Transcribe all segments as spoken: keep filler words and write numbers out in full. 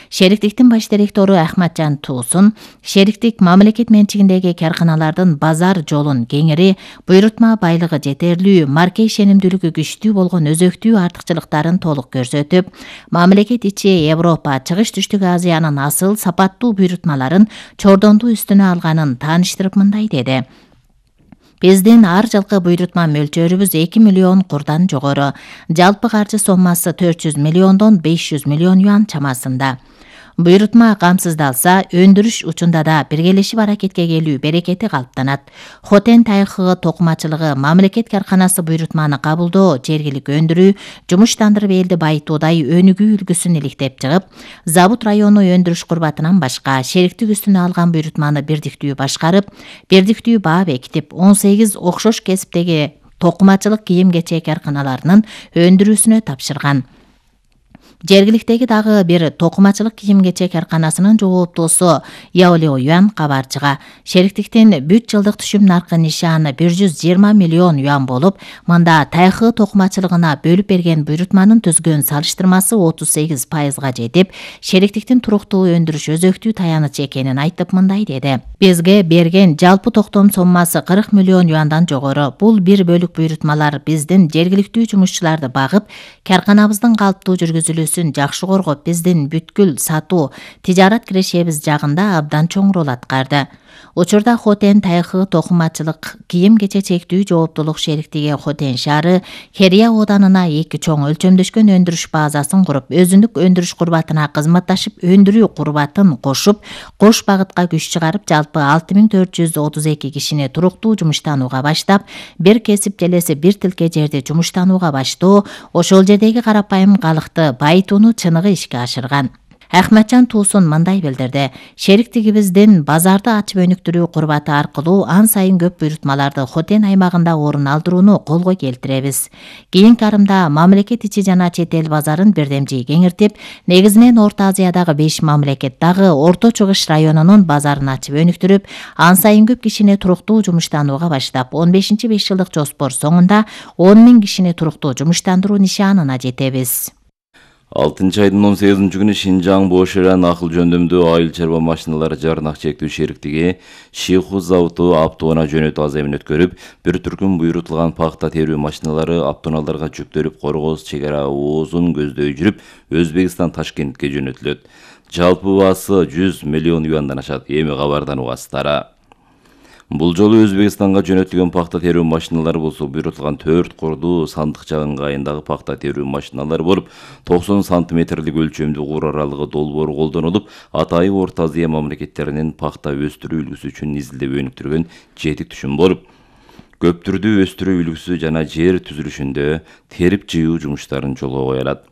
Шериктиктин баш директору Ахматжан Туусун шериктик мамлекет менчигиндеги карканалардын базар жолун кеңири, буйрутма байлыгы жетерлүү, марке ишенимдүүлүгү күчтүү болгон өзөктүү артыкчылыктарын толук көрсөтүп, мамлекет ичи Европа, Чыгыш Түштүк Азиянын асыл сапаттуу буйрутмаларын чордондуу үстүнө алганын тааныштырып мындай деди. Биздин ар жылкы буйрутма мөлчөрүбүз эки миллион курдан жогору. Жалпы каржы соммасы төрт жүз миллиондон беш жүз миллион юан чамасында. Буйрутма камсыздалса, өндүрүш учунда да биргелешип аракетке келүү берекети калыптанат. Хотен тайкыгы токумачылыгы мамлекет карканасы буйрутманы кабылдоо, жергилик өндүрүү, жумуштандырып элди байытуудай өнүгүү үлгүсүн иликтеп чыгып, Забут району өндүрүш курбатынан башка шериктик үстүнө алган буйрутманы бирдиктүү башкарып, бирдиктүү баа бекитип, он сегиз окшош кесиптеги токумачылык кийим-кечек карканаларынын өндүрүүсүнө тапшырган. Жергиликтеги дагы бир токумачылык кийим-кечек карканасынын жооптуусу Яолео Юан кабарчыга шериктиктин бүт жылдык түшүм наркы нишаны бир жүз жыйырма миллион юан болуп, мында тайкы токумачылыгына бөлүп берген буйрутманын түзгөн салыштырмасы отуз сегиз пайызга жетип, шериктиктин туруктуу өндүрүш өзөктүү таяныч экенин айтып мындай деди. Бизге берген жалпы токтом соммасы кырк миллион юандан жогору. Бул бир бөлүк буйрутмалар биздин жергиликтүү жумушчуларды багып, карканабыздын калыптуу жүргүзүлүүсүн жакшы коргоп, биздин бүткүл сатуу, тижарат кирешебиз жагында абдан чоң роль аткарды. Учурда Хотен тайкы токумачылык кийим-кечек чектүү жооптулук шериктиги Хотен шаары Херия оданына эки чоң өлчөмдөшкөн өндүрүш базасын куруп, өзүндүк өндүрүш курбатына кызматташып, өндүрүү курбатын кошуп, кош багытка күч чыгарып, жалпы алты миң төрт жүз отуз эки кишини туруктуу жумуштанууга баштап, бир кесип желеси бир тилке жерди жумуштанууга баштоо, ошол жердеги карапайым калыкты байытууну чыныгы ишке ашырган. Ахматжан Туусун мындай билдирди. Шериктигибиздин базарды ачып өнүктүрүү курбаты аркылуу ан сайын көп буйрутмаларды Хотен аймагында орун алдырууну колго келтиребиз. Кийинки арымда мамлекет ичи жана чет эл базарын бирдемжий кеңиртип, негизинен Орто Азиядагы беш мамлекет дагы Орто Чыгыш районунун базарын ачып өнүктүрүп, ан сайын көп кишини туруктуу жумуштанууга баштап, он бешинчи беш жылдык жоспор соңунда он миң кишини туруктуу жумуштандыруу нишанына жетебиз. алтынчы айдын он сегизинчи күнү Шинжаң Боширан акыл жөндөмдүү айыл чарба машиналары жарнак чектүү шериктиги Шиху заводу Аптоона жөнөтүү аземин өткөрүп, бир түркүм буйрутулган пахта терүү машиналары Аптооналарга жүктөлүп, Коргоз чек-ара оозун көздөй жүрүп, Өзбекстан Ташкентке жөнөтүлөт. Жалпы баасы жүз миллион юандан ашат. Эми кабардан угасыздар. Бул жолу Өзбекстанга жөнөтүлгөн пахта терүү машиналары болсо буйрутулган төрт кордуу сандыкча ыңгайындагы пахта терүү машиналары болуп, токсон сантиметрлик өлчөмдүү кур аралыгы долбоору колдонулуп, Атайы Орто Азия мамлекеттеринин пахта өстүрүү үлгүсү үчүн изилдеп өнүктүргөн жетик түшүм болуп, көптүрдүү өстүрүү үлгүсү жана жер түзүлүшүндө терип жыюу жумуштарын жолго коюлат.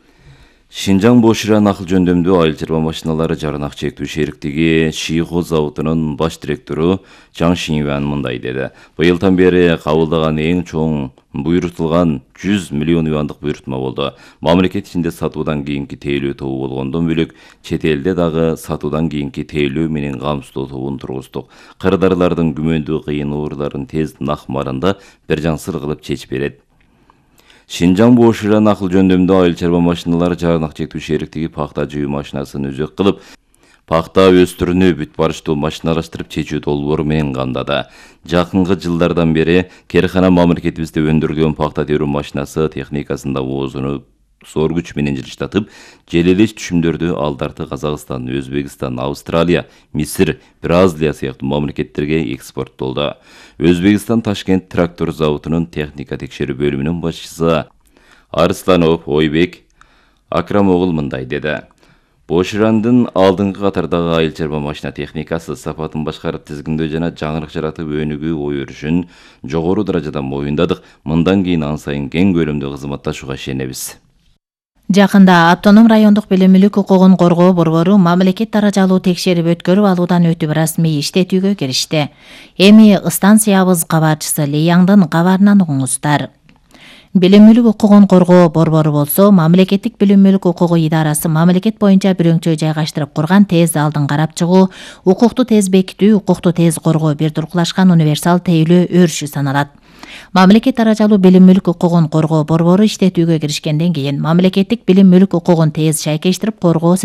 Шинжаң Боширан акыл жөндөмдүү айыл чарба машиналары жарнак чектүү шериктиги Шиху заводунун баш директору Чаң Шинюан мындай деди. Быйылдан бери кабылдаган эң чоң буйрутулган жүз миллион юандык буйрутма болду. Мамлекет ичинде сатуудан кийинки тейлөө тобу болгондон бөлөк, чет элде дагы сатуудан кийинки тейлөө менен камсыздоо тобун тургуздук. Кырдаарлардын күмөндүү кыйын оорларын тез нак маранда бир жаңсыр кылып чечип берет. Шинжаң Боширан акыл жөндөмдүү айыл чарба машиналары жарнак чектүү шериктиги пахта жыюу машинасын өзөк кылып, пахта өстүрүүнү бүт барыштуу машиналаштырып чечүү долбоору менен камдады. Жакынкы жылдардан бери Керхана мамлекетибизде өндүрүлгөн пахта терүү машинасы техникасында оозуну зор күч менен жылыштатып, желелеш түшүмдөрдү алдарты Казакстан, Өзбекстан, Австралия, Мисир, Бразилия сыяктуу мамлекеттерге экспорттолду. Өзбекстан Ташкент трактор заводунун техника текшерүү бөлүмүнүн башчысы Арсланов Ойбек Акрамогул мындай деди. Боширандын алдыңкы катардагы айыл чарба машина техникасы сапатын башкарып тизгиндөө жана жаңырык жаратып өнүгүү ой өрүшүн жогору даражада моюндадык. Мындан кийин ан сайын кең көлөмдө кызматташууга ишенебиз. Жакында Автоном райондук билим мүлүк укугун коргоо борбору мамлекет даражалуу текшерип өткөрүп алуудан өтүп расмий иштетүүгө киришти. Эми станциябыз кабарчысы Леяңдын кабарынан угуңуздар. Билим мүлүк укугун коргоо борбору болсо, мамлекеттик билим мүлүк укугу идарасы мамлекет боюнча бирөңчө жайгаштырып курган тез алдын карап чыгуу, укукту тез бекитүү, укукту тез коргоо бир туркулашкан универсал тейлөө өрүшү саналат. Мамлекет даражалуу билим мүлүк укугун коргоо борбору иштетүүгө киришкенден кийин мамлекеттик билим мүлүк укугун тез шайкештирип коргоо